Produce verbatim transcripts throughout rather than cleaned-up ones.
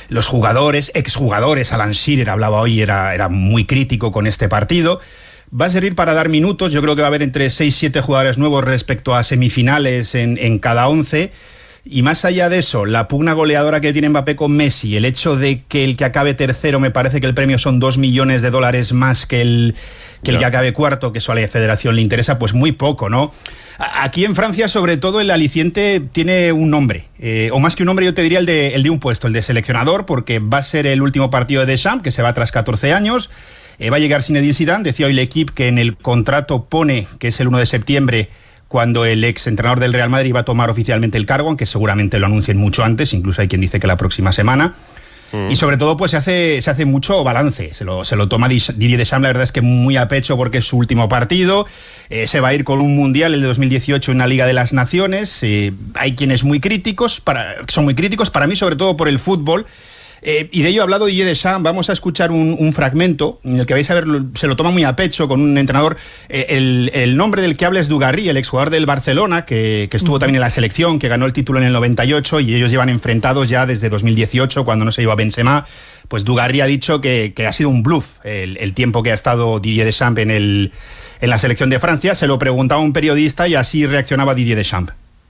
los jugadores, exjugadores. Alan Shearer hablaba hoy, era, era muy crítico con este partido. Va a servir para dar minutos. Yo creo que va a haber entre seis siete jugadores nuevos respecto a semifinales en, en cada once. Y más allá de eso, la pugna goleadora que tiene Mbappé con Messi, el hecho de que el que acabe tercero, me parece que el premio son dos millones de dólares más que el que, el que acabe cuarto, que eso a la Federación le interesa, pues muy poco, ¿no? Aquí en Francia, sobre todo, el aliciente tiene un nombre, eh, o más que un nombre, yo te diría el de, el de un puesto, el de seleccionador, porque va a ser el último partido de Deschamps, que se va tras catorce años, eh, va a llegar Zinedine Zidane. Decía hoy L'Équipe que en el contrato pone que es el uno de septiembre, cuando el ex entrenador del Real Madrid va a tomar oficialmente el cargo, aunque seguramente lo anuncien mucho antes, incluso hay quien dice que la próxima semana. Mm. Y sobre todo pues se hace, se hace mucho balance, se lo, se lo toma Didier Deschamps, la verdad es que muy a pecho porque es su último partido, eh, se va a ir con un Mundial, el de dos mil dieciocho, en la Liga de las Naciones. Eh, hay quienes muy críticos, para, son muy críticos, para mí sobre todo por el fútbol. Eh, y de ello ha hablado Didier Deschamps. Vamos a escuchar un, un fragmento en el que vais a ver, se lo toma muy a pecho con un entrenador. Eh, el, el nombre del que habla es Dugarry, el exjugador del Barcelona, que, que estuvo también en la selección, que ganó el título en el noventa y ocho, y ellos llevan enfrentados ya desde dos mil dieciocho, cuando no se iba a Benzema. Pues Dugarry ha dicho que, que ha sido un bluff el, el tiempo que ha estado Didier Deschamps en, el, en la selección de Francia. Se lo preguntaba un periodista y así reaccionaba Didier Deschamps.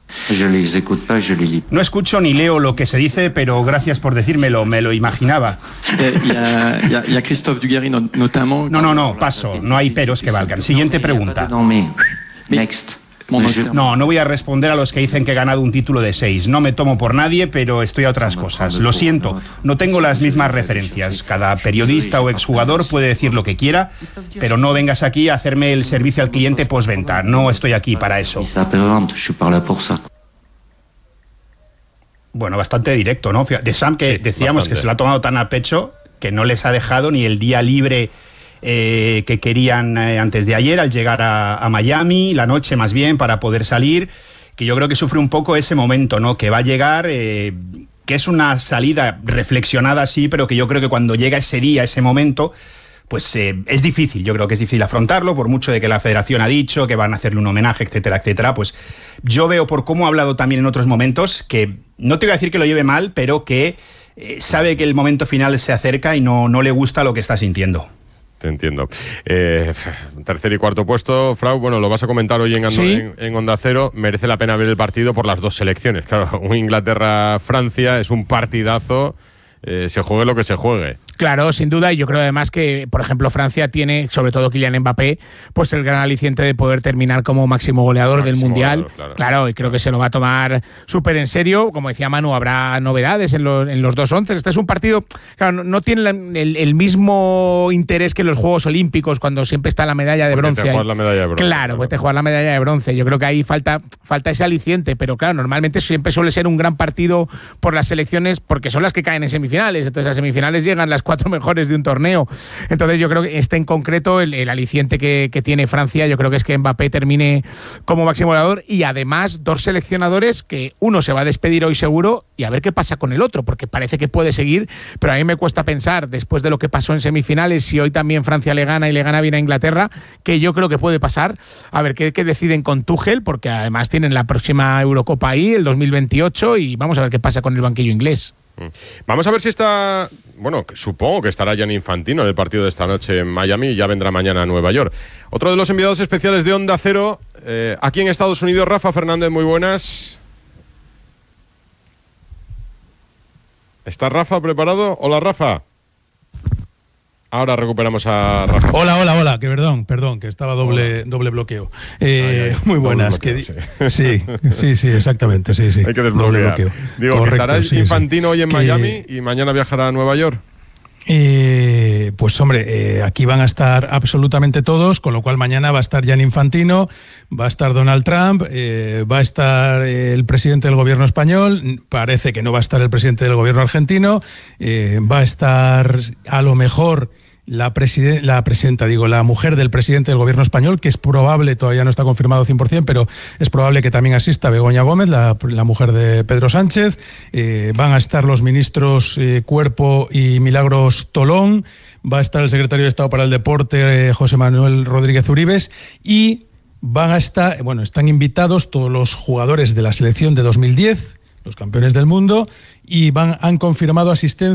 No escucho ni leo lo que se dice, pero gracias por decírmelo, me lo imaginaba. Y a Christophe Dugarry notamment. No, no, no, paso, no hay peros que valgan. Siguiente pregunta. Next. No, no voy a responder a los que dicen que he ganado un título de seis. No me tomo por nadie, pero estoy a otras cosas. Lo siento, no tengo las mismas referencias. Cada periodista o exjugador puede decir lo que quiera, pero no vengas aquí a hacerme el servicio al cliente postventa. No estoy aquí para eso. Bueno, bastante directo, ¿no? Deschamps, que sí, decíamos bastante, que se lo ha tomado tan a pecho que no les ha dejado ni el día libre Eh, que querían eh, antes de ayer al llegar a, a Miami, la noche más bien, para poder salir, que yo creo que sufre un poco ese momento, ¿no? Que va a llegar, eh, que es una salida reflexionada, sí, pero que yo creo que cuando llega ese día, ese momento, pues eh, es difícil, yo creo que es difícil afrontarlo, por mucho de que la Federación ha dicho que van a hacerle un homenaje, etcétera, etcétera. Pues yo veo, por cómo ha hablado también en otros momentos, que no te voy a decir que lo lleve mal, pero que eh, sabe que el momento final se acerca y no, no le gusta lo que está sintiendo. Te entiendo. Eh, tercer y cuarto puesto, Frau, bueno, lo vas a comentar hoy en, ¿Sí? en, en Onda Cero. Merece la pena ver el partido por las dos selecciones. Claro, un Inglaterra-Francia es un partidazo, eh, se juegue lo que se juegue. Claro, sin duda, y yo creo además que, por ejemplo, Francia tiene, sobre todo Kylian Mbappé, pues el gran aliciente de poder terminar como máximo goleador máximo del Mundial. Goleador, claro. claro, y creo que se lo va a tomar súper en serio. Como decía Manu, habrá novedades en, lo, en los dos once. Este es un partido, claro, no, no tiene la, el, el mismo interés que los Juegos Olímpicos, cuando siempre está la medalla de porque bronce. Te juegas la medalla de bronce. Claro, puedes jugar la medalla de bronce. Yo creo que ahí falta, falta ese aliciente, pero claro, normalmente siempre suele ser un gran partido por las selecciones, porque son las que caen en semifinales. Entonces, a semifinales llegan las cuatro mejores de un torneo. Entonces yo creo que este en concreto, el, el aliciente que, que tiene Francia, yo creo que es que Mbappé termine como máximo goleador, y además dos seleccionadores que uno se va a despedir hoy seguro, y a ver qué pasa con el otro, porque parece que puede seguir, pero a mí me cuesta pensar, después de lo que pasó en semifinales, si hoy también Francia le gana y le gana bien a Inglaterra, que yo creo que puede pasar. A ver qué, qué deciden con Tuchel, porque además tienen la próxima Eurocopa ahí, el dos mil veintiocho, y vamos a ver qué pasa con el banquillo inglés. Vamos a ver si está, bueno, supongo que estará Gianni Infantino en el partido de esta noche en Miami y ya vendrá mañana a Nueva York. Otro de los enviados especiales de Onda Cero, eh, aquí en Estados Unidos, Rafa Fernández, muy buenas. ¿Está Rafa preparado? Hola, Rafa. Ahora recuperamos a Rafa. Hola, hola, hola, que perdón, perdón, que estaba doble, doble bloqueo. Eh, ay, ay, muy buenas. Bloqueo, que, sí. sí, sí, sí, exactamente, sí, sí. Hay que desbloquear. Digo, correcto, que estará sí, Infantino sí. hoy en que, Miami y mañana viajará a Nueva York. Eh, pues hombre, eh, aquí van a estar absolutamente todos, con lo cual mañana va a estar Gianni Infantino, va a estar Donald Trump, eh, va a estar eh, el presidente del gobierno español, parece que no va a estar el presidente del gobierno argentino, eh, va a estar a lo mejor la, preside- la presidenta, digo, la mujer del presidente del gobierno español, que es probable, todavía no está confirmado cien por ciento, pero es probable que también asista Begoña Gómez, la, la mujer de Pedro Sánchez. Eh, van a estar los ministros eh, Cuerpo y Milagros Tolón, va a estar el secretario de Estado para el Deporte, eh, José Manuel Rodríguez Uribes, y van a estar, bueno, están invitados todos los jugadores de la selección de dos mil diez, los campeones del mundo, y van, han confirmado asistencia